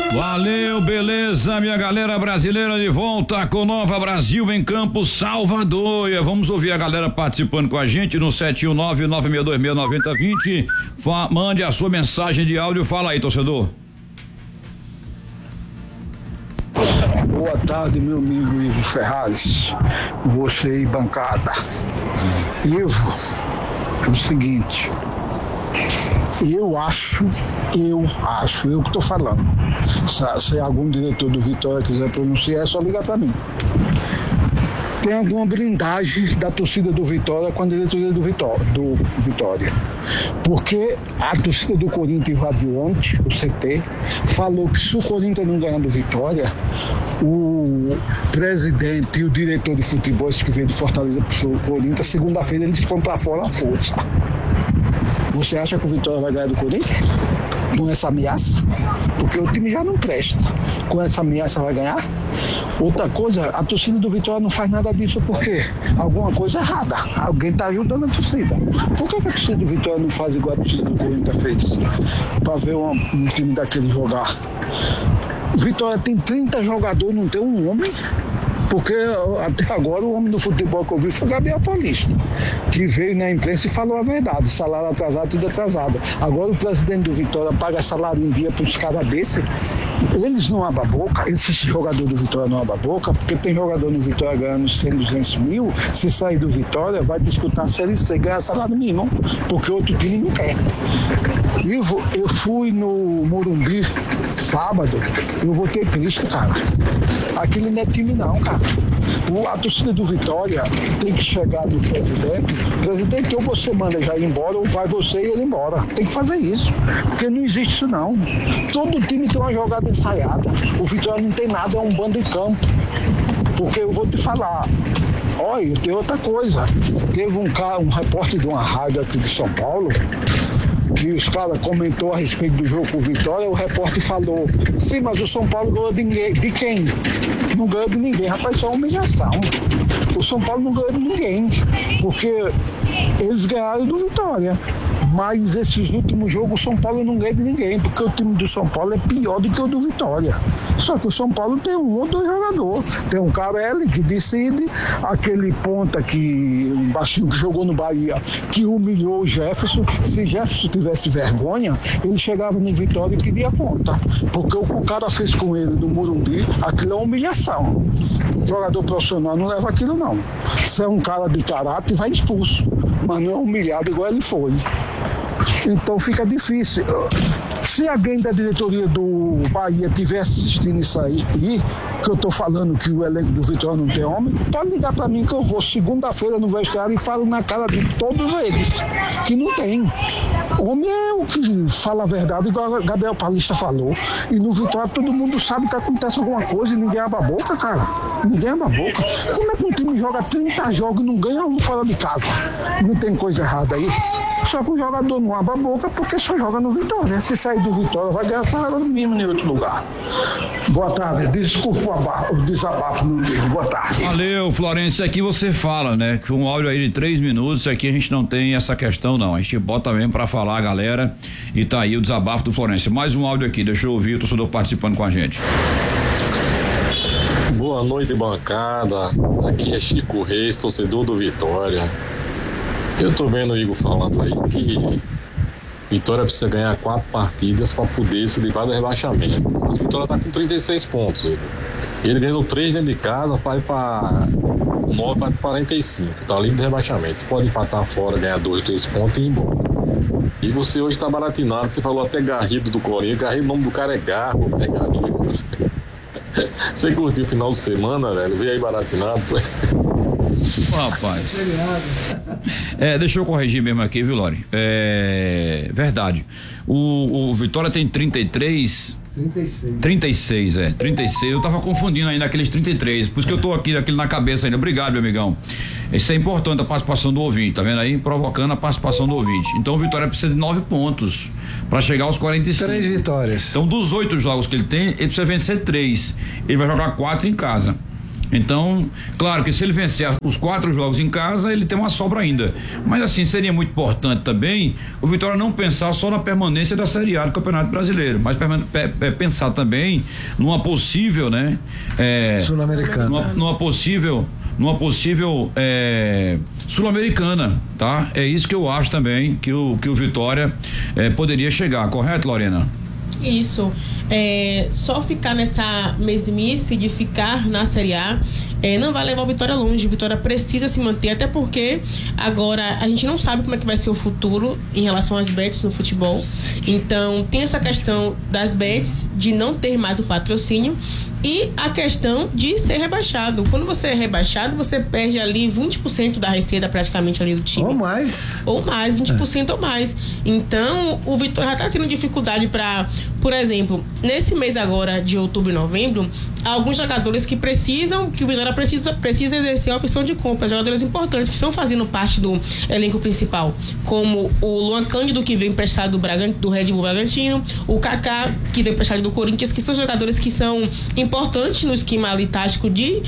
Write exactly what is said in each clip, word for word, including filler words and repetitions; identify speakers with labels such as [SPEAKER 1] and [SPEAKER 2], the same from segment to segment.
[SPEAKER 1] Valeu, beleza, minha galera brasileira de volta com Nova Brasil em Campos, Salvador. E vamos ouvir a galera participando com a gente no sete um nove, nove seis dois seis, nove zero dois zero. Mande a sua mensagem de áudio. Fala aí, torcedor.
[SPEAKER 2] Boa tarde, meu amigo Ivo Ferraz, você e bancada. Ivo, é o seguinte, eu acho, eu acho, eu que estou falando. Se, se algum diretor do Vitória quiser pronunciar, é só ligar para mim. Tem alguma blindagem da torcida do Vitória com a diretoria do Vitória, do Vitória. Porque a torcida do Corinthians invadiu ontem, o C T, falou que se o Corinthians não ganhar do Vitória, o presidente e o diretor de futebol, que veio de Fortaleza para o Corinthians, segunda-feira eles vão para fora à força. Você acha que o Vitória vai ganhar do Corinthians? Com essa ameaça? Porque o time já não presta. Com essa ameaça vai ganhar? Outra coisa, a torcida do Vitória não faz nada disso porque alguma coisa errada. Alguém está ajudando a torcida. Por que, que a torcida do Vitória não faz igual a torcida do Corinthians fez? Para ver um, um time daquele jogar. Vitória tem trinta jogadores, não tem um homem. Porque até agora o homem do futebol que eu vi foi o Gabriel Paulista, que veio na imprensa e falou a verdade, salário atrasado, tudo atrasado. Agora o presidente do Vitória paga salário em dia para os caras desse, eles não abrem a boca, esse jogador do Vitória não abre a boca, porque tem jogador no Vitória ganhando cem, duzentos mil, se sair do Vitória vai disputar a Série C e ganhar salário mínimo, porque outro time não quer. Ivo, eu fui no Morumbi sábado, eu votei Cristo, cara. Aquilo não é time não, cara. O, a torcida do Vitória tem que chegar no presidente. Presidente, ou você manda já ir embora, ou vai você e ele embora. Tem que fazer isso, porque não existe isso não. Todo time tem uma jogada ensaiada. O Vitória não tem nada, é um bando de campo. Porque eu vou te falar, olha, tem outra coisa. Teve um cara, um repórter de uma rádio aqui de São Paulo, que os caras comentou a respeito do jogo com o Vitória, o repórter falou, sim, mas o São Paulo ganhou de, ninguém, de quem? Não ganhou de ninguém, rapaz, isso é uma humilhação. O São Paulo não ganhou de ninguém, porque eles ganharam do Vitória. Mas esses últimos jogos o São Paulo não ganha de ninguém, porque o time do São Paulo é pior do que o do Vitória. Só que o São Paulo tem um ou dois jogadores. Tem um Carelli que decide, aquele ponta que, um baixinho que jogou no Bahia, que humilhou o Jefferson. Se Jefferson tivesse vergonha, ele chegava no Vitória e pedia conta. Porque o que o cara fez com ele no Morumbi, aquilo é uma humilhação. O jogador profissional não leva aquilo não. Se é um cara de caráter, vai expulso. Mas não é humilhado igual ele foi. Então fica difícil. Se alguém da diretoria do Bahia estiver assistindo isso aí, e que eu estou falando que o elenco do Vitória não tem homem, pode ligar para mim que eu vou segunda-feira no vestiário e falo na cara de todos eles que não tem. Homem é o que fala a verdade, igual a Gabriel Paulista falou. E no Vitória todo mundo sabe que acontece alguma coisa e ninguém abre a boca, cara. Ninguém abre a boca. Como é que um time joga trinta jogos e não ganha um fora de casa? Não tem coisa errada aí? Só que o jogador não abre a boca porque só joga no Vitória. Se sair do Vitória, vai ganhar salário mínimo em outro lugar. Boa tarde. Desculpa o desabafo, meu amigo. Boa tarde.
[SPEAKER 1] Valeu, Florencio. Aqui você fala, né? Que um áudio aí de três minutos, aqui a gente não tem essa questão, não. A gente bota mesmo pra falar, galera. E tá aí o desabafo do Florencio. Mais um áudio aqui. Deixa eu ouvir o torcedor participando com a gente.
[SPEAKER 3] Boa noite, bancada. Aqui é Chico Reis, torcedor do Vitória. Eu tô vendo o Igor falando aí que Vitória precisa ganhar quatro partidas para poder se livrar do rebaixamento. Mas Vitória tá com trinta e seis pontos, Igor. Ele ganhou três dentro de casa, vai para nove, vai para quarenta e cinco. Tá livre do rebaixamento. Pode empatar fora, ganhar dois, três pontos e ir embora. E você hoje tá baratinado, você falou até Garrido do Corinthians. Garrido, o nome do cara é Garro, é Garrido. Você curtiu o final de semana, velho? Veio aí baratinado, foi?
[SPEAKER 1] Rapaz. É, deixa eu corrigir mesmo aqui, viu, Lore? É verdade. O, o Vitória tem trinta e três. trinta e seis. trinta e seis, é. trinta e seis. Eu tava confundindo ainda aqueles trinta e três. Por isso que eu tô aqui, aquele na cabeça ainda. Obrigado, meu amigão. Isso é importante, a participação do ouvinte, tá vendo aí? Provocando a participação do ouvinte. Então o Vitória precisa de nove pontos pra chegar aos quarenta e cinco.
[SPEAKER 4] Três vitórias.
[SPEAKER 1] Então, dos oito jogos que ele tem, ele precisa vencer três. Ele vai jogar quatro em casa. Então, claro que se ele vencer os quatro jogos em casa, ele tem uma sobra ainda. Mas assim, seria muito importante também o Vitória não pensar só na permanência da Série A do Campeonato Brasileiro, mas pensar também numa possível, né? É,
[SPEAKER 4] Sul-Americana.
[SPEAKER 1] Numa, numa possível, numa possível é, Sul-Americana, tá? É isso que eu acho também que o, que o Vitória é, poderia chegar, correto, Lorena?
[SPEAKER 5] Isso, é, só ficar nessa mesmice de ficar na Série A é, não vai levar o Vitória longe. O Vitória precisa se manter, até porque agora a gente não sabe como é que vai ser o futuro em relação às bets no futebol. Então tem essa questão das bets de não ter mais o patrocínio e a questão de ser rebaixado. Quando você é rebaixado, você perde ali vinte por cento da receita praticamente ali do time.
[SPEAKER 4] Ou mais.
[SPEAKER 5] Ou mais, vinte por cento é. ou mais. Então o Vitória já está tendo dificuldade para, por exemplo, nesse mês agora de outubro e novembro, há alguns jogadores que precisam, que o Vitória precisa, precisa exercer a opção de compra, jogadores importantes que estão fazendo parte do elenco principal, como o Luan Cândido, que veio emprestado do, Bragant, do Red Bull Bragantino, o Kaká, que veio emprestado do Corinthians, que são jogadores que são importantes no esquema ali tático de,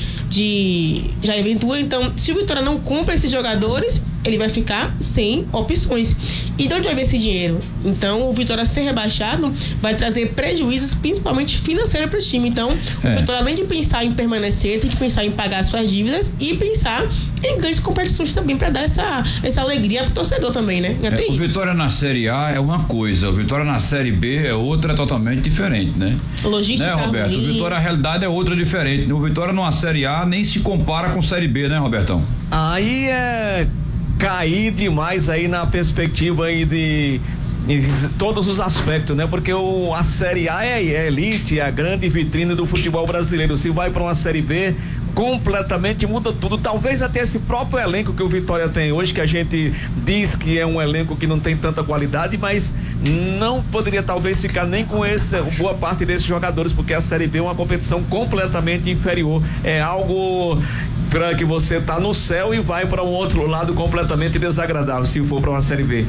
[SPEAKER 5] de Jair Ventura. Então, se o Vitória não compra esses jogadores, ele vai ficar sem opções. E de onde vai vir esse dinheiro? Então, o Vitória ser rebaixado vai trazer prejuízos, principalmente financeiros para o time. Então, é. o Vitória, além de pensar em permanecer, tem que pensar em pagar suas dívidas e pensar em grandes competições também, para dar essa, essa alegria pro torcedor também, né?
[SPEAKER 1] É, o Vitória na Série A é uma coisa, o Vitória na Série B é outra totalmente diferente, né?
[SPEAKER 5] Logística,
[SPEAKER 1] né, Roberto?
[SPEAKER 5] ruim.
[SPEAKER 1] O Vitória, a realidade é outra diferente. O Vitória numa Série A nem se compara com Série B, né, Robertão?
[SPEAKER 6] Aí é cair demais aí na perspectiva aí de, de todos os aspectos, né? Porque o, a Série A é, é elite, é a grande vitrine do futebol brasileiro. Se vai para uma Série B, completamente muda tudo. Talvez até esse próprio elenco que o Vitória tem hoje, que a gente diz que é um elenco que não tem tanta qualidade, mas não poderia talvez ficar nem com esse, boa parte desses jogadores, porque a Série B é uma competição completamente inferior. É algo para que você tá no céu e vai para um outro lado completamente desagradável, se for para uma Série B.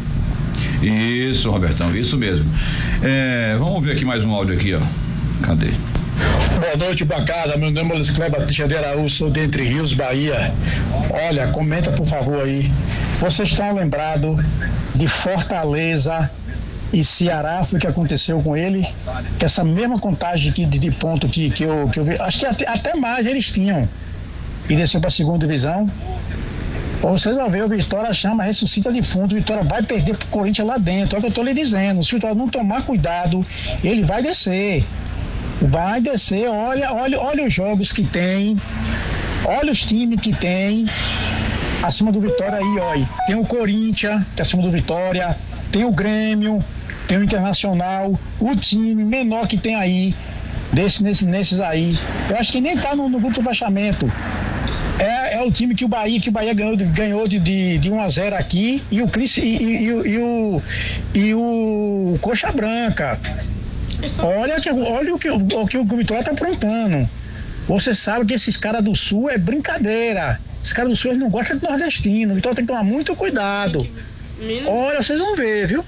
[SPEAKER 1] Isso, Robertão, isso mesmo. É, vamos ver aqui mais um áudio aqui, ó. Cadê?
[SPEAKER 7] Boa noite, bancada. Meu nome é Luiz Cleber Batista de Araújo, sou de Entre Rios, Bahia. Olha, comenta por favor aí. Vocês estão lembrados de Fortaleza e Ceará, foi o que aconteceu com ele? Que essa mesma contagem de, de ponto que, que, eu, que eu vi, acho que até, até mais eles tinham. E desceu para a segunda divisão. Vocês vão ver, o Vitória chama, ressuscita de fundo, o Vitória vai perder pro Corinthians lá dentro. É o que eu tô lhe dizendo. Se o Vitória não tomar cuidado, ele vai descer. Vai descer, olha, olha, olha os jogos que tem, olha os times que tem acima do Vitória aí, olha. Tem o Corinthians, que é acima do Vitória, tem o Grêmio, tem o Internacional, o time menor que tem aí, desse, nesse, nesses aí. Eu acho que nem tá no, no grupo de baixamento. É, é o time que o Bahia, que o Bahia ganhou, ganhou de, de, de um a zero aqui, e o Cris e, e, e, e o e o Coxa Branca. Olha, que, olha o, que, o que o Vitória está aprontando. Você sabe que esses caras do Sul é brincadeira. Esses caras do Sul eles não gostam de nordestino. O Vitória tem que tomar muito cuidado. Olha, vocês vão ver, viu?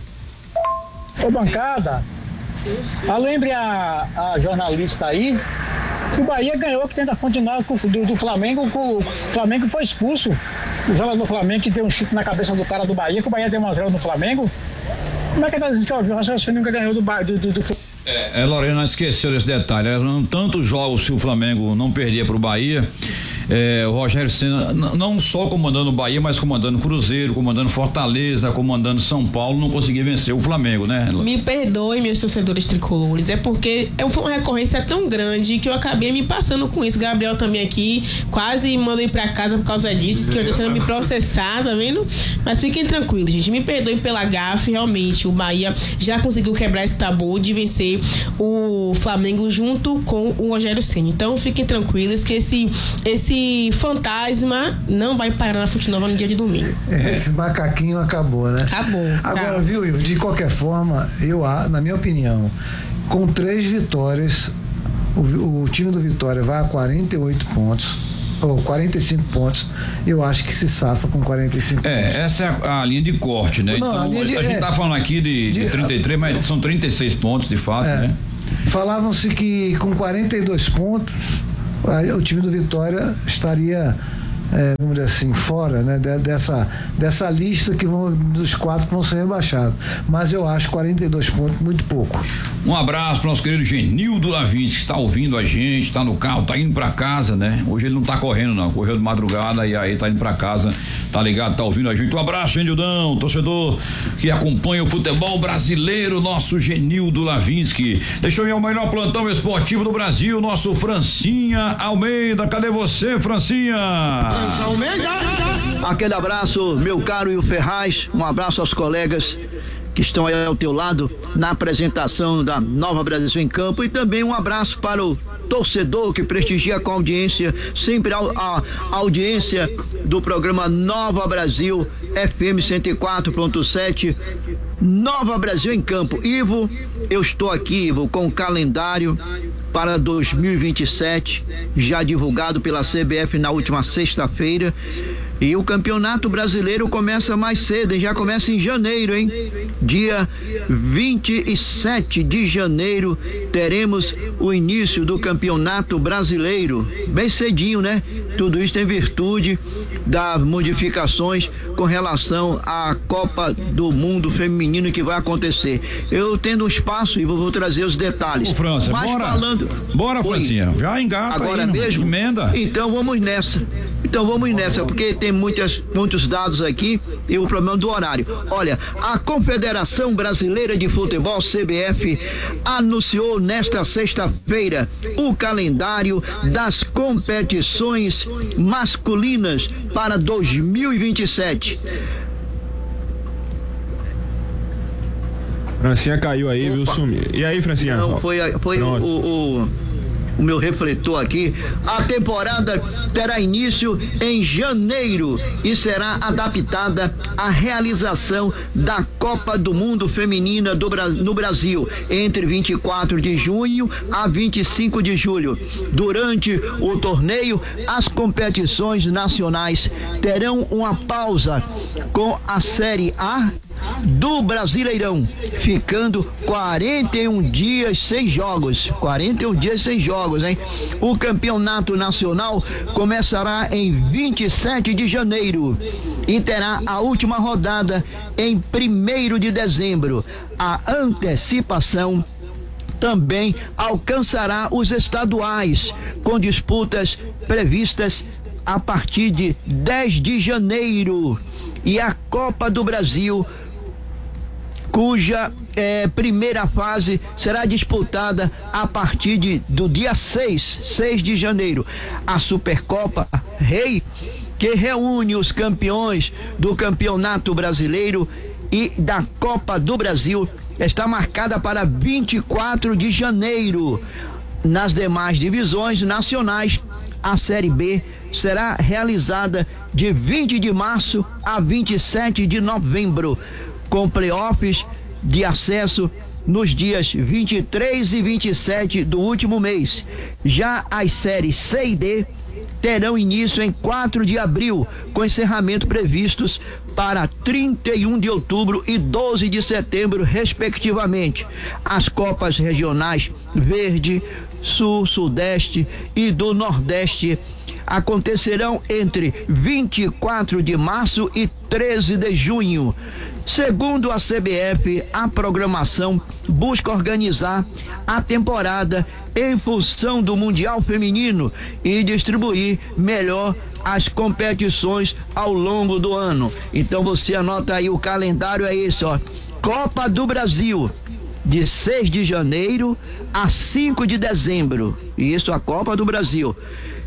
[SPEAKER 7] Ô, bancada, a lembre a, a jornalista aí que o Bahia ganhou, que tenta continuar com, do, do Flamengo, que o Flamengo foi expulso. O jogador do Flamengo que deu um chute na cabeça do cara do Bahia, que o Bahia deu uma zero no Flamengo. Como é que tá dizendo que o Raciocínio nunca ganhou do Bahia? Do, do, do...
[SPEAKER 1] É, é, Lorena esqueceu desse detalhe. Eram tantos jogos se o Flamengo não perdia pro Bahia. É, o Rogério Ceni não só comandando o Bahia, mas comandando Cruzeiro, comandando Fortaleza, comandando São Paulo, não conseguia vencer o Flamengo, né?
[SPEAKER 5] Me perdoe, meus torcedores tricolores, é porque foi uma recorrência tão grande que eu acabei me passando com isso. Gabriel também aqui, quase mandei pra casa por causa disso, disse que eu tô sendo me processar, tá vendo? Mas fiquem tranquilos, gente, me perdoem pela gafe, realmente, o Bahia já conseguiu quebrar esse tabu de vencer o Flamengo junto com o Rogério Ceni. Então fiquem tranquilos que esse, esse fantasma não vai parar na Fonte Nova no dia de domingo.
[SPEAKER 4] É, esse macaquinho acabou, né?
[SPEAKER 5] Acabou.
[SPEAKER 4] Agora,
[SPEAKER 5] acabou.
[SPEAKER 4] viu, Ivo, de qualquer forma, eu, na minha opinião, com três vitórias, o, o time do Vitória vai a quarenta e oito pontos, ou quarenta e cinco pontos, eu acho que se safa com quarenta e cinco
[SPEAKER 1] é,
[SPEAKER 4] pontos.
[SPEAKER 1] Essa é a, a linha de corte, né?
[SPEAKER 4] Não,
[SPEAKER 1] então,
[SPEAKER 4] a,
[SPEAKER 1] a,
[SPEAKER 4] de,
[SPEAKER 1] a gente
[SPEAKER 4] é,
[SPEAKER 1] tá falando aqui de, de, de trinta e três, mas são trinta e seis pontos de fato,
[SPEAKER 4] é,
[SPEAKER 1] né?
[SPEAKER 4] Falavam-se que com quarenta e dois pontos o time do Vitória estaria, é, vamos dizer assim, fora, né, dessa, dessa lista que vão, dos quatro que vão ser rebaixados. Mas eu acho quarenta e dois pontos muito pouco.
[SPEAKER 1] Um abraço para o nosso querido Genildo Lavins, que está ouvindo a gente, está no carro, está indo para casa, né? Hoje ele não está correndo, não, correu de madrugada e aí está indo para casa, tá ligado, tá ouvindo a gente. Um abraço, Genildão, torcedor que acompanha o futebol brasileiro, nosso Genildo Lavinsky. Deixa eu ir ao melhor plantão esportivo do Brasil, nosso Francinha Almeida. Cadê você, Francinha?
[SPEAKER 8] França Almeida! Aquele abraço, meu caro Will Ferraz, um abraço aos colegas que estão aí ao teu lado na apresentação da Nova Brasil em Campo, e também um abraço para o torcedor que prestigia com a audiência, sempre a, a, a audiência do programa Nova Brasil F M cento e quatro ponto sete, Nova Brasil em Campo. Ivo, eu estou aqui, Ivo, com o calendário para dois mil e vinte e sete, já divulgado pela C B F na última sexta-feira. E o Campeonato Brasileiro começa mais cedo, hein? Já começa em janeiro, hein? Dia vinte e sete de janeiro teremos o início do Campeonato Brasileiro, bem cedinho, né? Tudo isso em virtude das modificações com relação à Copa do Mundo Feminino que vai acontecer. Eu tendo um espaço e vou, vou trazer os detalhes.
[SPEAKER 1] Ô, França,
[SPEAKER 8] Mas
[SPEAKER 1] bora,
[SPEAKER 8] falando...
[SPEAKER 1] bora, Francinha, já engata
[SPEAKER 8] agora
[SPEAKER 1] aí,
[SPEAKER 8] mesmo?
[SPEAKER 1] Emenda.
[SPEAKER 8] Então vamos nessa. Então vamos nessa, porque tem muitas, muitos dados aqui e o problema do horário. Olha, a Confederação Brasileira de Futebol, C B F, anunciou nesta sexta-feira o calendário das competições masculinas para dois mil e vinte e sete.
[SPEAKER 9] Francinha caiu aí, Opa. viu, sumiu. E aí, Francinha?
[SPEAKER 8] Não, foi, foi o, o, o meu refletor aqui. A temporada terá início em janeiro e será adaptada à realização da Copa do Mundo Feminina do, no Brasil, entre vinte e quatro de junho a vinte e cinco de julho. Durante o torneio, as competições nacionais terão uma pausa com a Série A do Brasileirão, ficando quarenta e um dias sem jogos. quarenta e um dias sem jogos, hein? O campeonato nacional começará em vinte e sete de janeiro e terá a última rodada em primeiro de dezembro. A antecipação também alcançará os estaduais, com disputas previstas a partir de dez de janeiro, e a Copa do Brasil, cuja eh, primeira fase será disputada a partir de, do dia seis de janeiro. A Supercopa Rei, que reúne os campeões do Campeonato Brasileiro e da Copa do Brasil, está marcada para vinte e quatro de janeiro. Nas demais divisões nacionais, a Série B será realizada de vinte de março a vinte e sete de novembro, com playoffs de acesso nos dias vinte e três e vinte e sete do último mês. Já as séries C e D terão início em quatro de abril, com encerramento previstos para trinta e um de outubro e doze de setembro, respectivamente. As Copas Regionais Verde, Sul, Sudeste e do Nordeste acontecerão entre vinte e quatro de março e treze de junho. Segundo a C B F, a programação busca organizar a temporada em função do Mundial Feminino e distribuir melhor as competições ao longo do ano. Então você anota aí, o calendário é esse, ó. Copa do Brasil, de seis de janeiro a cinco de dezembro. Isso, a Copa do Brasil.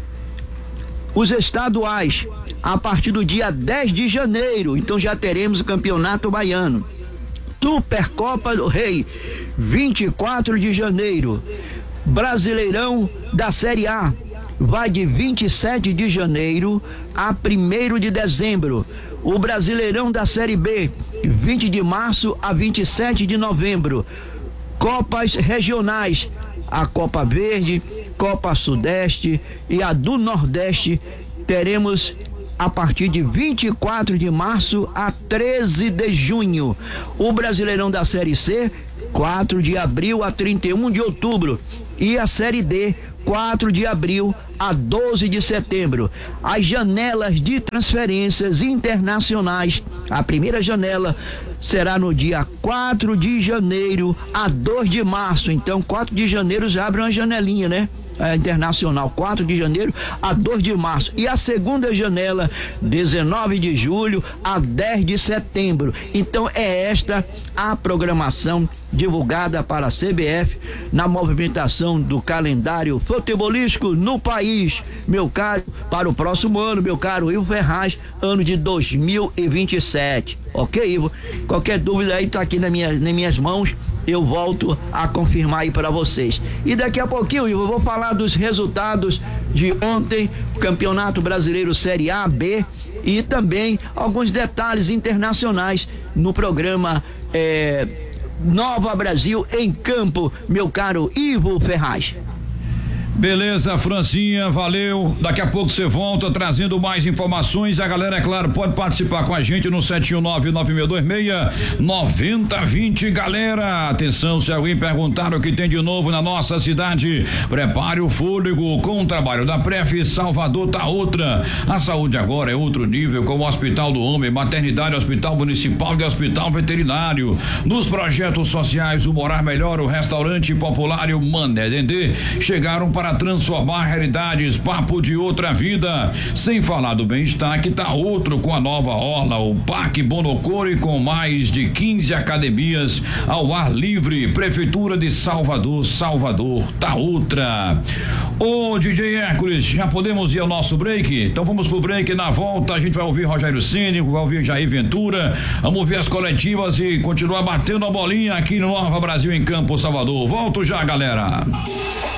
[SPEAKER 8] Os estaduais, a partir do dia dez de janeiro, então já teremos o Campeonato Baiano. Supercopa do Rei, vinte e quatro de janeiro. Brasileirão da Série A, vai de vinte e sete de janeiro a primeiro de dezembro. O Brasileirão da Série B, vinte de março a vinte e sete de novembro. Copas regionais, a Copa Verde, Copa Sudeste e a do Nordeste, teremos a partir de vinte e quatro de março a treze de junho. O Brasileirão da Série C, quatro de abril a trinta e um de outubro. E a Série D, quatro de abril a doze de setembro. As janelas de transferências internacionais, a primeira janela será no dia quatro de janeiro a dois de março. Então, quatro de janeiro já abre uma janelinha, né? É, internacional, quatro de janeiro a dois de março. E a segunda janela, dezenove de julho a dez de setembro. Então é esta a programação divulgada para a C B F na movimentação do calendário futebolístico no país, meu caro, para o próximo ano, meu caro Ivo Ferraz, ano de dois mil e vinte e sete. Ok, Ivo? Qualquer dúvida aí tá aqui na minha, nas minhas mãos, eu volto a confirmar aí para vocês. E daqui a pouquinho, Ivo, eu vou falar dos resultados de ontem, Campeonato Brasileiro Série A, B, e também alguns detalhes internacionais no programa é, Nova Brasil em Campo, meu caro Ivo Ferraz.
[SPEAKER 1] Beleza, Francinha, valeu. Daqui a pouco você volta trazendo mais informações. A galera, é claro, pode participar com a gente no sete um nove, nove seis dois seis, nove zero dois zero. Galera, atenção, se alguém perguntar o que tem de novo na nossa cidade, prepare o fôlego com o trabalho da Pref. Salvador tá outra. A saúde agora é outro nível, com o Hospital do Homem, Maternidade, Hospital Municipal e Hospital Veterinário. Nos projetos sociais, o Morar Melhor, o Restaurante Popular e o Mané Dendê chegaram para transformar realidades, papo de outra vida. Sem falar do bem-estar que tá outro com a nova orla, o Parque Bonocore, com mais de quinze academias ao ar livre. Prefeitura de Salvador, Salvador tá outra. Ô D J Hércules, já podemos ir ao nosso break? Então vamos pro break. Na volta a gente vai ouvir Rogério Ceni, vai ouvir Jair Ventura, vamos ver as coletivas e continuar batendo a bolinha aqui no Nova Brasil em Campo, Salvador. Volto já, galera.